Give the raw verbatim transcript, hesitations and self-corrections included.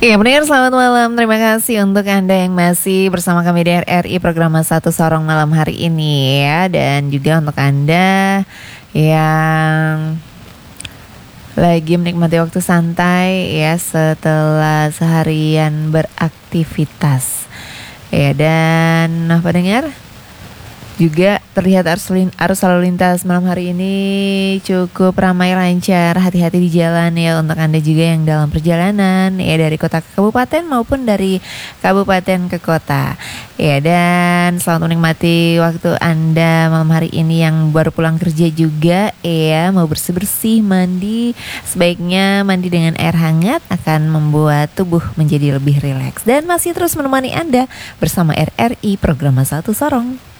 Iya pendengar selamat malam. Terima kasih untuk Anda yang masih bersama kami di R R I program Satu Sorong malam hari ini ya. Dan juga untuk Anda yang lagi menikmati waktu santai ya setelah seharian beraktivitas. Ya, dan nah, pendengar juga terlihat arus, arus lalu lintas malam hari ini cukup ramai lancar. Hati-hati di jalan ya untuk Anda juga yang dalam perjalanan ya dari kota ke kabupaten maupun dari kabupaten ke kota. Ya, dan selamat menikmati waktu Anda malam hari ini yang baru pulang kerja juga ya, mau bersih-bersih, mandi. Sebaiknya mandi dengan air hangat akan membuat tubuh menjadi lebih rileks. Dan masih terus menemani Anda bersama R R I program Satu Sorong.